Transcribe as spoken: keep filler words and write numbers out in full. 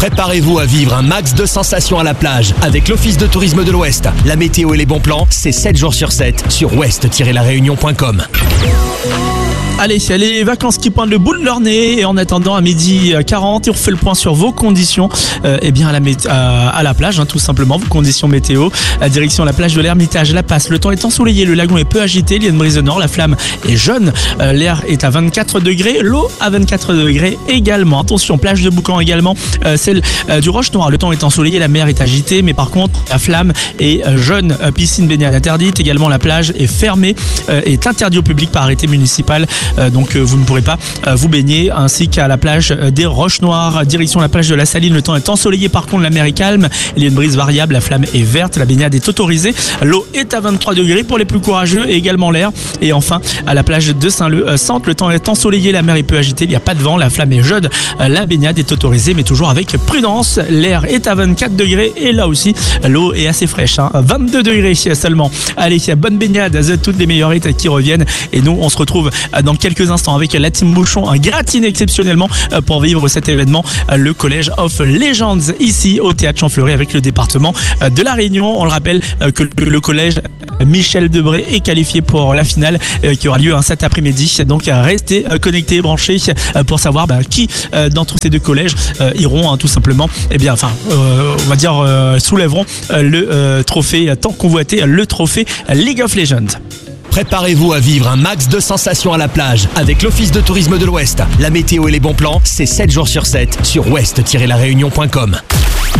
Préparez-vous à vivre un max de sensations à la plage avec l'Office de tourisme de l'Ouest. La météo et les bons plans, c'est sept jours sur sept sur ouest tiret la réunion point com. Allez, les vacances qui pointent le bout de leur nez. Et en attendant, à midi quarante, on refait le point sur vos conditions euh, eh bien à, la mé- à, à la plage, hein, tout simplement, vos conditions météo. À direction la plage de l'Ermitage, La Passe. Le temps est ensoleillé, le lagon est peu agité, il y a une brise de nord, la flamme est jeune. Euh, l'air est à vingt-quatre degrés, l'eau à vingt-quatre degrés également. Attention, plage de Boucan également, euh, celle euh, du Roche-Noire. Le temps est ensoleillé, la mer est agitée, mais par contre, la flamme est euh, jeune. Euh, piscine baignade interdite. Également, la plage est fermée, euh, est interdite au public par arrêté municipal. Euh, donc euh, vous ne pourrez pas euh, vous baigner, ainsi qu'à la plage euh, des Roches Noires. Direction la plage de la Saline, le temps est ensoleillé, par contre la mer est calme, il y a une brise variable, la flamme est verte, la baignade est autorisée, l'eau est à vingt-trois degrés pour les plus courageux et également l'air. Et enfin à la plage de Saint-Leu-Centre, le temps est ensoleillé, la mer est peu agitée, il n'y a pas de vent, la flamme est jeune, la baignade est autorisée mais toujours avec prudence. L'air est à vingt-quatre degrés et là aussi l'eau est assez fraîche, hein, vingt-deux degrés seulement. Allez, bonne baignade, toutes les meilleures hits qui reviennent et nous on se retrouve dans quelques instants avec la team Bouchon, un gratine exceptionnellement pour vivre cet événement, le College of Legends ici au Théâtre Champfleury avec le département de la Réunion. On le rappelle que le collège Michel Debré est qualifié pour la finale qui aura lieu cet après-midi, donc restez connectés, branchés pour savoir bah, qui d'entre ces deux collèges iront hein, tout simplement, et eh bien enfin euh, on va dire euh, soulèveront le euh, trophée tant convoité, le trophée League of Legends. Préparez-vous à vivre un max de sensations à la plage avec l'Office de tourisme de l'Ouest. La météo et les bons plans, c'est sept jours sur sept sur ouest tiret la réunion point com.